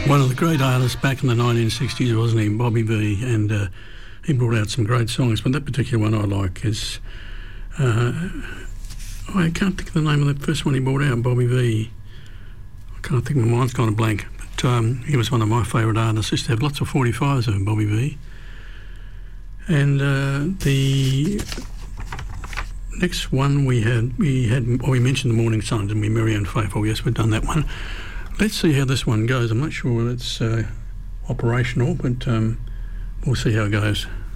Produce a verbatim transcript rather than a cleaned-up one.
One of the great artists back in the nineteen sixties, wasn't he, Bobby Vee, and uh, he brought out some great songs, but that particular one I like is, uh, I can't think of the name of the first one he brought out, Bobby Vee. I can't think, my mind's gone a blank, but um, he was one of my favourite artists. Used to have lots of forty-fives of him, Bobby Vee. And uh, the next one we had, we had, oh, we mentioned the Morning Sun, didn't we, Mary Ann Faithfull? Yes, we've done that one. Let's see how this one goes. I'm not sure it's uh, operational, but um, we'll see how it goes.